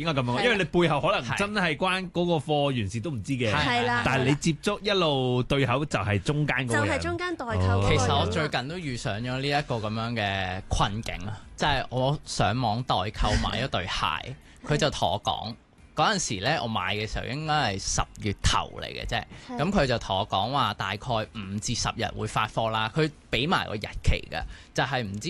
應該咁樣，因為你背後可能真係關嗰個貨源事都唔知嘅。 係啦， 但係你接觸一路對口就係中間嗰個人。 就係中間代購嗰個人。 其實我最近都遇上咗呢一個咁樣嘅困境啊，即係我上網代購買咗對鞋，佢就同我講。嗰陣時咧，我買嘅時候應該係10月頭嚟嘅啫。咁佢就同我講話，大概5至10日會發貨啦。佢俾埋個日期嘅，就係唔知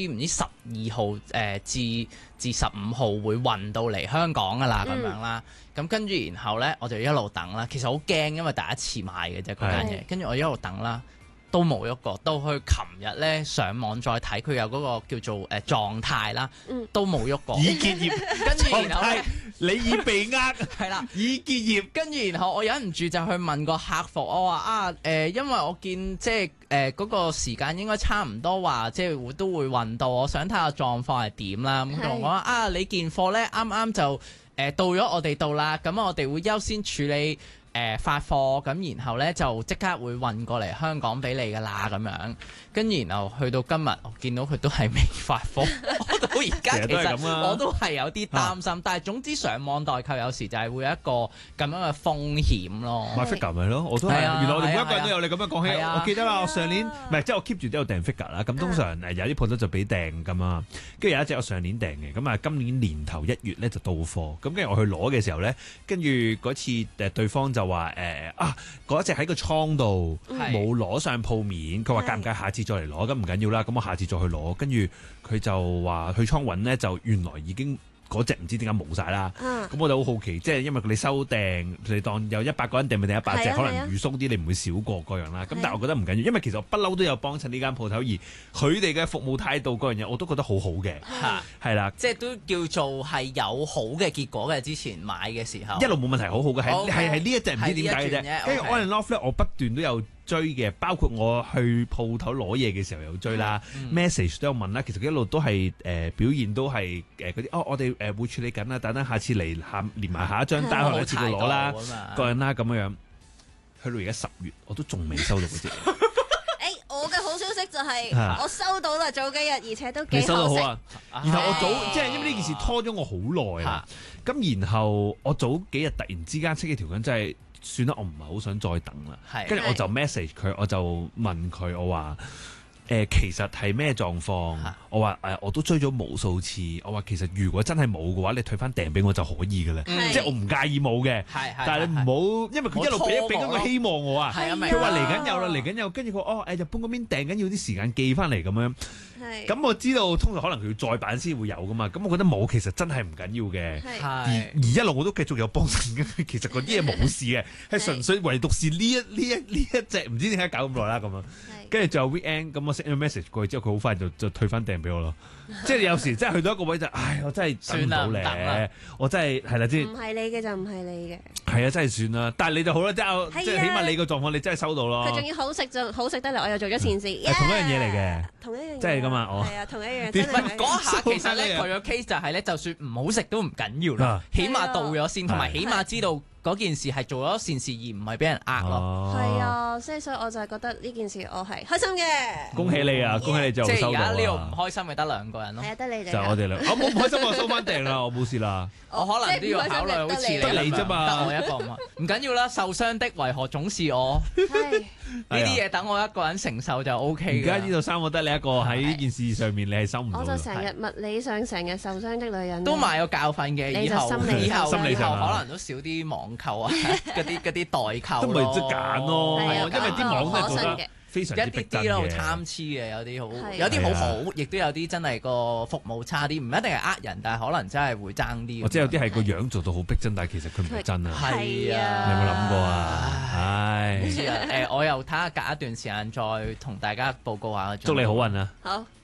12號至15號會運到嚟香港噶啦咁樣啦。咁跟住然後咧，我就一路等啦。其實好驚，因為第一次買嘅啫嗰間嘢。跟住我一路等啦。都冇喐過，到去琴日咧上網再睇，佢有嗰個叫做狀態啦，都冇喐過。 已結業， 跟住然後咧， 你已被呃， 係啦， 已結業。 跟住然後我忍唔住就去問個客服，我話因為我見即係嗰個時間應該差唔多話，即係都會運到，我想睇下狀況係點啦。咁同我話你件貨咧啱啱就到咗我哋度啦，咁我哋會優先處理。發貨咁，然後咧就即刻會運過嚟香港俾你噶啦咁樣，跟住然後去到今日，我見到佢都係未發貨，我到而家其實我都係有啲擔心，但係總之上網代購有時就係會有一個咁樣嘅風險咯。 買 figure 咪咯，我都係。原來我哋每一個人都有你咁樣講起，我記得啦，我上年唔係即係我 keep 住都有訂 figure 啦，咁通常有啲鋪頭就俾訂咁啊，跟住有一隻我上年訂嘅，咁啊今年年頭1月咧就到貨，咁跟住我去攞嘅時候咧，跟住嗰次對方就話嗰一隻喺個倉度冇攞上鋪面，佢話介唔介下次再嚟攞，咁唔緊要啦，咁我下次再去攞，跟住佢就話去倉揾咧，就原來已經嗰隻唔知點解冇晒啦，咁我就好好奇，即係因為你收訂，你當有100個人訂咪訂100隻，可能預鬆啲，你唔會少過嗰樣啦。咁但係我覺得唔緊要，因為其實我不嬲都有幫襯呢間鋪頭，而佢哋嘅服務態度嗰樣嘢我都覺得好好嘅，係啦， 即係都叫做係有好嘅結果嘅。之前買嘅時候一路冇問題，好好嘅，係呢一隻唔知點解嘅啫。跟住 On and Off 咧，我不斷都有追嘅，包括我去鋪頭攞嘢嘅時候有追啦，message 都有問啦。其實一路都係表現都係嗰啲我哋會處理緊啦，等下次嚟連埋下一張單可能一次過攞啦，個人啦咁樣。去到而家10月，我都仲未收到嗰隻。 我嘅好消息就係我收到啦，早幾日，而且都幾你收到好啊！ 然後我即係因為呢件事拖咗我好耐啦，咁然後我早幾日突然之間識嘅條筋，真係算啦，我唔係好想再等啦。跟住我就 message 佢，我就問佢，我話其實係咩狀況？我話我都追咗無數次。我話其實如果真係冇嘅話，你退翻訂俾我就可以嘅啦。即係我唔介意冇嘅。但係你唔好，因為佢一路俾緊個希望我啊。佢話嚟緊有啦，嚟緊有，跟住佢日本嗰邊訂緊要啲時間寄翻嚟咁樣。咁我知道通常可能佢要再版先會有噶嘛。咁我覺得冇，其實真係唔緊要嘅。而一路我都繼續有幫襯嘅。其實嗰啲嘢冇事嘅，係純粹唯獨是呢一隻唔知點解搞咁耐啦咁樣。跟住就 weekend 咁我 send 咗 message 過去之後，佢好快就退翻訂俾我咯。即係有時真係去到一個位就，我真係等唔到你，我真係係啦，即係唔係你嘅就唔係你嘅。 係啊，真係算啦。但係你就好啦，即係起碼你個狀況你真係收到咯。 佢仲要好食就好食得嚟，我又做咗善事。 係同一樣嘢嚟嘅， 同一樣嘢， 即係咁啊！ 係啊，同一樣。 嗰下其實咧，佢個 case 就係咧，就算唔好食都唔緊要啦，起碼到咗先，同埋起碼知道嗰件事係做咗善事而唔係俾人呃咯。 係啊，所以我就係覺得呢件事我係開心嘅。 恭喜你啊！恭喜你就收到。 即係而家呢度唔開心咪得2個人咯。 係啊，得你哋。 就我哋兩，我冇唔開心，我收翻訂啦，我冇事啦。 我可能都要考慮，好似得你啫嘛， 得我一個嘛，唔緊要啦。受傷的為何總是我？呢啲嘢等我一個人承受就 O K。 而家呢度3個得你一個喺呢件事上面，你係收唔到。 我就成日物理上成日受傷的女人。 都買個教訓嘅，以後心理上可能都少啲網購啊，嗰啲代購都咪即揀咯，因為啲網真係做得非常之逼真嘅， 一啲都好參差嘅，有啲好好，亦都有啲真係個服務差啲，唔一定係呃人，但係可能真係會爭啲。 或者有啲係個樣做到好逼真，但係其實佢唔係真啊。 係啊， 你有冇諗過啊？唉， 唔知啊，我又睇下隔一段時間再同大家報告下。 祝你好運啊！ 好。